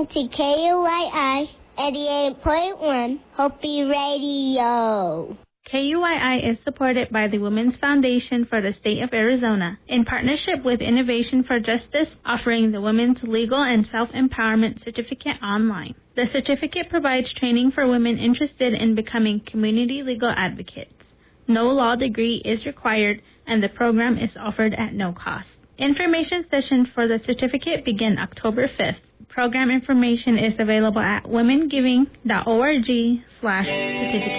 listening to KUII 88.1 Hopi Radio. KUII is supported by the Women's Foundation for the State of Arizona in partnership with Innovation for Justice, offering the Women's Legal and Self-Empowerment Certificate online. The certificate provides training for women interested in becoming community legal advocates. No law degree is required, and the program is offered at no cost. Information sessions for the certificate begin October 5th. Program information is available at womengiving.org/certificate.